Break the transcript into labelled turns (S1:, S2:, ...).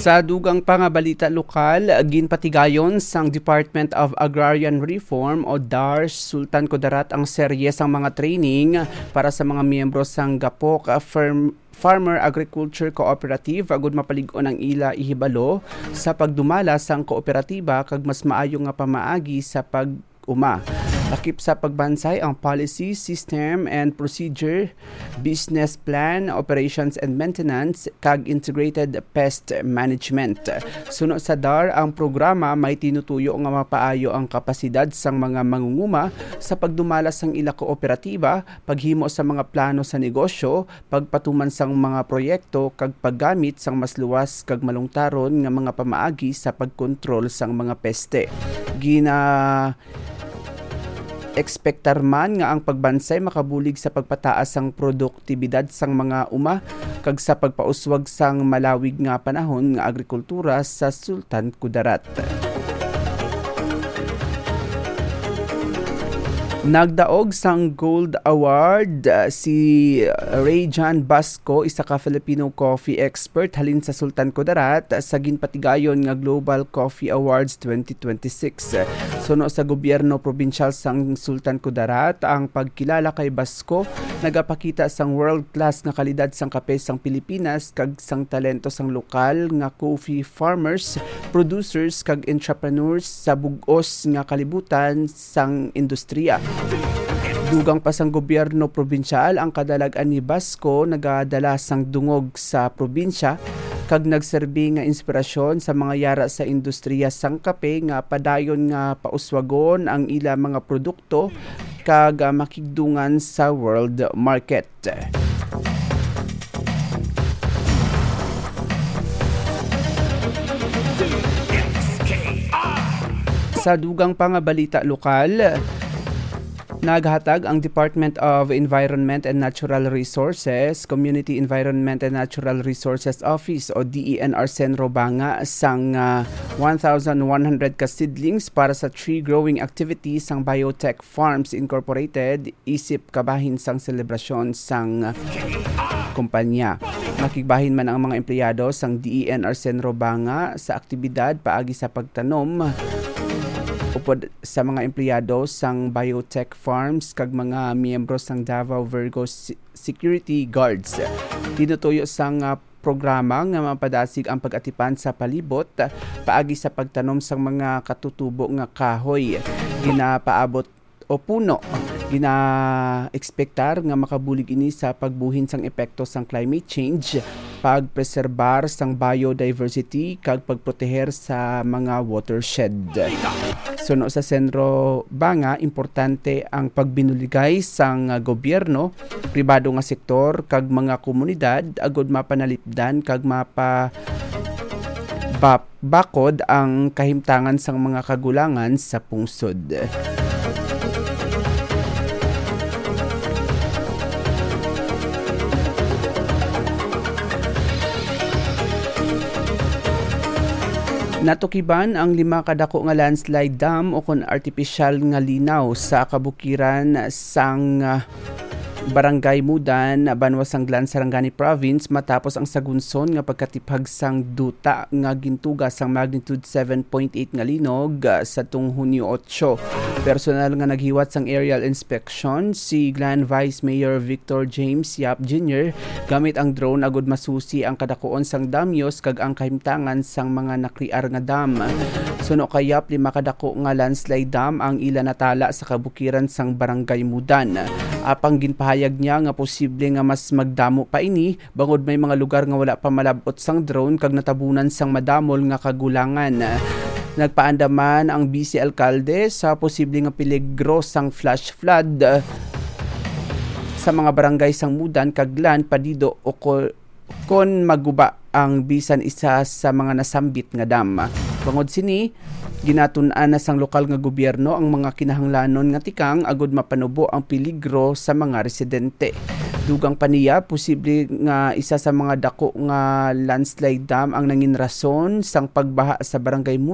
S1: Sa dugang pangabalita lokal, ginpatigayon sang Department of Agrarian Reform o DARS Sultan Kudarat ang serye sang mga training para sa mga miyembro sang Gapok Farmer Agriculture Cooperative agud mapalig-on ang ila ihibalo sa pagdumala sang kooperatiba kag mas maayo nga pamaagi sa pag-uma. Lakip sa pagbansay ang policy, system and procedure, business plan, operations and maintenance, kag integrated pest management. Suno sa DAR, ang programa may tinutuyo nga mapaayo ang kapasidad sang mga mangunguma sa pagdumalas sang ila kooperatiba, paghimo sa mga plano sa negosyo, pagpatuman sang mga proyekto, kag paggamit sang mas luwas kag malungtaron nga mga pamaagi sa pagkontrol sang mga peste. Ekspektar man nga ang pagbansay makabulig sa pagpataas sang produktibidad sang mga uma kag sa pagpauswag sang malawig nga panahon nga agrikultura sa Sultan Kudarat. Nagdaog sang Gold Award si Rayjan Basco, isa ka Filipino coffee expert halin sa Sultan Kudarat sa ginpatigayon nga Global Coffee Awards 2026. Suno sa gobyerno probinsyal sang Sultan Kudarat, ang pagkilala kay Basco nagapakita sang world-class nga kalidad sang kape sang Pilipinas kag sang talento sang lokal nga coffee farmers, producers kag entrepreneurs sa bug-os nga kalibutan sang industriya. Dugang pa sang gobyerno probinsyal, ang kadalagan ni Basco nagadala sang dungog sa probinsya kag nagserbi nga inspirasyon sa mga yara sa industriya sang kape nga padayon nga pauswagon ang ila mga produkto kag makigdungan sa world market. Sa dugang pangabalita lokal, naghatag ang Department of Environment and Natural Resources, Community Environment and Natural Resources Office o DENR Senro Banga sang 1,100 ka seedlings para sa tree growing activities sang Biotech Farms Incorporated isip kabahin sang selebrasyon sang kumpanya. Makigbahin man ang mga empleyado sang DENR Senro Banga sa aktibidad paagi sa pagtanom upod sa mga empleyado sang Biotech Farms kag mga miyembro sang Davao Virgo Security Guards. Tinutuyo sang programa nga mapadasig ang pag-atipan sa palibot paagi sa pagtanom sang mga katutubo nga kahoy, ginapaabot o puno. Gina-ekspektar nga makabulig ini sa pagbuhin sang epekto sang climate change, pagpreserbar sang biodiversity kag pagproteher sa mga watershed. Suno sa Senro Banga, importante ang pagbinuligay sang gobyerno, pribado nga sektor kag mga komunidad agud mapanalipdan kag bakod ang kahimtangan sang mga kagulangan sa pungsod. Natukiban ang 5 kadako nga landslide dam o kon artificial nga linaw sa kabukiran sang Barangay Mudan, Banwa Sanglan, Sarangani Province matapos ang sagunson nga pagkatipag sang duta nga gintuga sang magnitude 7.8 nga linog sa tung Hunyo 8. Personal nga naghiwat sang aerial inspection si Glan Vice Mayor Victor James Yap Jr. gamit ang drone agud masusi ang kadakuon sang damyos kag ang kahimtangan sang mga nakriar nga dam. Suno kay Yap, 5 kadako nga landslide dam ang ila natala sa kabukiran sang Barangay Mudan. Apang ginpahayag niya nga posible nga mas magdamo pa ini bangod may mga lugar nga wala pa malabot sang drone kag natabunan sang madamol nga kagulangan. Nagpaandaman ang BC Alcalde sa posible nga peligro sang flash flood sa mga barangay sang Mudan, Kaglan, Padido o kon maguba ang bisan isa sa mga nasambit nga dam. Bangod sini, ginatun-an na sang lokal nga gobyerno ang mga kinahanglanon nga tikang agud mapanubo ang peligro sa mga residente. Dugang paniya, posible nga isa sa mga dako nga landslide dam ang nangin rason sang pagbaha sa Barangay Mudan